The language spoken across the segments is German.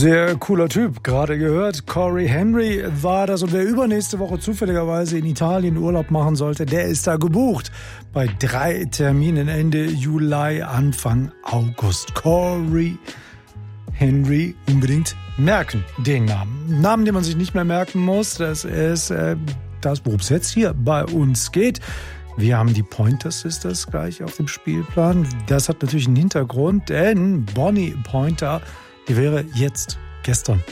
Sehr cooler Typ, gerade gehört. Corey Henry war das. Und wer übernächste Woche zufälligerweise in Italien Urlaub machen sollte, der ist da gebucht. Bei 3 Terminen Ende Juli, Anfang August. Corey Henry, unbedingt merken, den Namen. Namen, den man sich nicht mehr merken muss, das ist das, worum es jetzt hier bei uns geht. Wir haben die Pointer Sisters gleich auf dem Spielplan. Das hat natürlich einen Hintergrund, denn Bonnie Pointer, die wäre gestern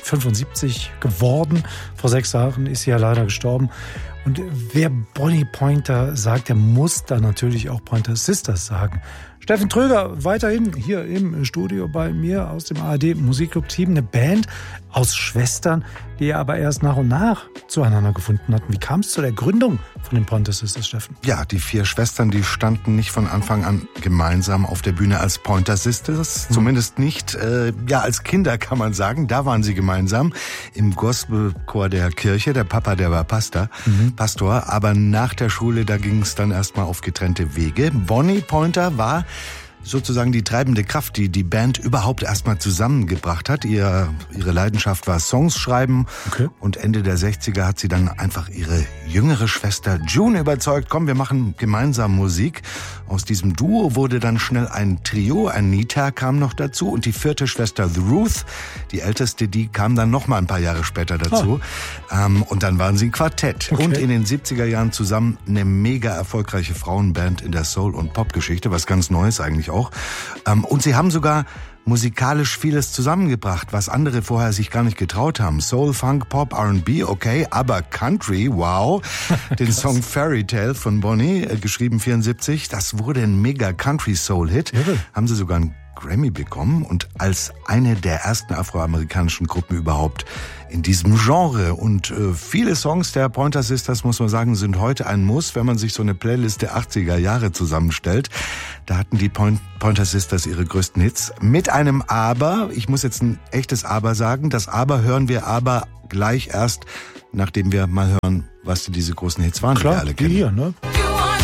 75 geworden. Vor 6 Jahren ist sie ja leider gestorben. Und wer Bonnie Pointer sagt, der muss da natürlich auch Pointer Sisters sagen. Steffen Tröger weiterhin hier im Studio bei mir aus dem ARD Musikclub-Team. Eine Band aus Schwestern, die aber erst nach und nach zueinander gefunden hatten. Wie kam es zu der Gründung von den Pointer Sisters, Steffen? Ja, die 4 Schwestern, die standen nicht von Anfang an gemeinsam auf der Bühne als Pointer Sisters. Zumindest nicht, als Kinder kann man sagen. Da waren sie gemeinsam im Gospelchor der Kirche. Der Papa, der war Pastor. Aber nach der Schule, da ging es dann erstmal auf getrennte Wege. Bonnie Pointer war sozusagen die treibende Kraft, die die Band überhaupt erstmal zusammengebracht hat. Ihre Leidenschaft war Songs schreiben. Okay. Und Ende der 60er hat sie dann einfach ihre jüngere Schwester June überzeugt, komm, wir machen gemeinsam Musik. Aus diesem Duo wurde dann schnell ein Trio. Anita kam noch dazu und die 4. Schwester The Ruth, die älteste, die kam dann noch mal ein paar Jahre später dazu. Und dann waren sie ein Quartett. Okay. Und in den 70er Jahren zusammen eine mega erfolgreiche Frauenband in der Soul- und Popgeschichte, was ganz Neues eigentlich auch. Und sie haben sogar musikalisch vieles zusammengebracht, was andere vorher sich gar nicht getraut haben. Soul, Funk, Pop, R&B, okay, aber Country, wow. Den Song Fairy Tale von Bonnie, geschrieben 74, das wurde ein mega Country-Soul-Hit. Haben sie sogar einen Grammy bekommen und als eine der ersten afroamerikanischen Gruppen überhaupt in diesem Genre. Und viele Songs der Pointer Sisters, muss man sagen, sind heute ein Muss, wenn man sich so eine Playlist der 80er Jahre zusammenstellt. Da hatten die Pointer Sisters ihre größten Hits. Mit einem Aber, ich muss jetzt ein echtes Aber sagen, das Aber hören wir aber gleich erst, nachdem wir mal hören, was diese großen Hits waren, die wir alle kennen. Hier, ne?